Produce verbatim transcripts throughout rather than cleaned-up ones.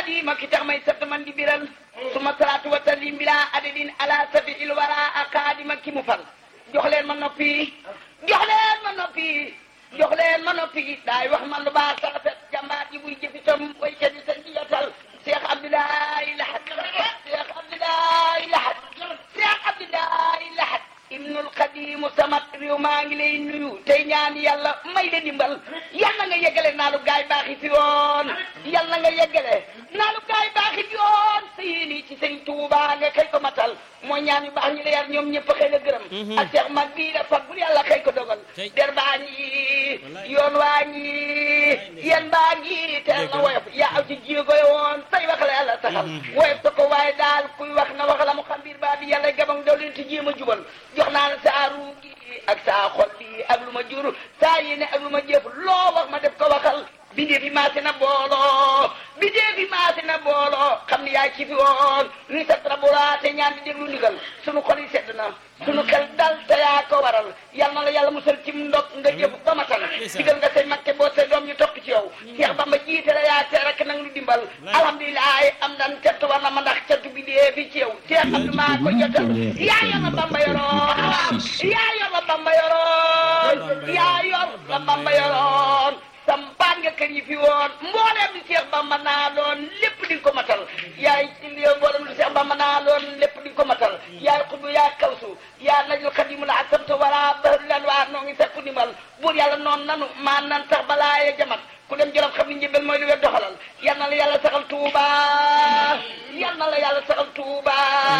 xadima ki tax may sant man di biral suma salaatu wa taslim bila adadin ala safi il wara a xaadima ki mu fal jox leen ma noppi jox leen ma noppi jox leen ma noppi daay wax man lu baax sax set jàmbaar ji buy jëfitam way ca di sa jiyatal Cheikh Abdoulaye Lahad Cheikh Abdoulaye Lahad Cheikh Abdoulaye Lahad ibnul Xadimu Samat réew maa ngi lay nuyu tey ñaan yàlla may la dimbal yal na nga yeggale naa lu gaay baaxi fi woon yal na nga yeggale naa lu gaay baaxi fi woon sa yéene ci sëñ Tuuba nga xëy ko matal mooy ñaan yu baax ñi la yar ñoom ñëpp xëy la gërëm ak Cheikh mag bii da fag bul yàlla xëy ko dogal der baa ngi yoon waa ngi yéen baa ngi teel na woyof yaa aw ci jéego woon say wax la yàlla saxal woyof sa ko waaye daal kuy wax na wax la mu xam biir baa bi yàlla gabang daw leen ti jéem a jubal jox naa la saa ruu gi ak saa xol bi ak lu ma jur saa yéene ak lu ma jëf loo wax ma def ko waxal bindee fi maase na booloo bindee fi maase na booloo xam ni yaa ci fi woon nuy sa trabora te ñaan di déglu ndigal sunu xol yi sedd na sunu xel dal te yaa ko waral yal na la yàlla musal ci ndog nga jëf ba matal digal nga say makke boo say doom ñu topp ci yow Cheikh Bamba jiite la yaa te rek nang lu dimbal alhamdulilah am dan cant war na ma ndax cant bindee fi ci yow Cheikh Abdou maa ko jotal yaa yor la Bamba yoroon yaa yor la Bamba yoroon yaa yor la Bamba yoroon sampaan nga kër yi fi woon mboolem li Cheikh Bamba naa loon lépp di ko matal yaay mboolem li Cheikh Bamba naa loon lépp di ko matal yaay xuddu yaa kawsu yaa najul xadimu la asamtu wala bahru lan waa noo ngi sakku ndimbal buur yàlla noonu nanu maa nan sax balaa ya jamat ku dem jolof xam ni njëbel mooy lu wér doxalal yal na la yàlla saxal Tuuba yal na la yàlla saxal Tuuba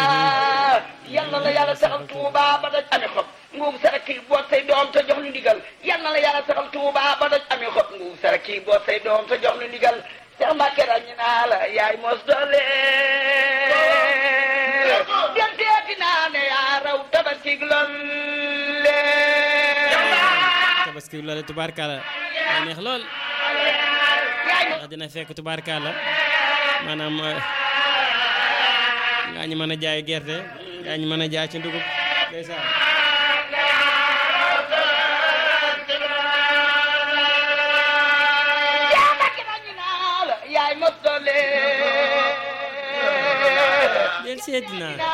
yal na la yàlla saxal Tuuba ba daj amee xob nguub saraki boot say doom te jox ñu ndigal yal na la yàlla saxal Tuuba ba daj amee xob nguub saraki boot say doom te jox ñu ndigal Cheikh Mbacke ñu naa la yaay mos doole dem teeti naa ne yaa raw tabaskig lolle tabaskig lolle tubaarkalla neex lool ndax dina fekk tubaarkalla maanaam gaa ñi mën a jaay gerte gaa ñi mën a jaay ci ndugub ndeysaan yaay mos doole del seeti naa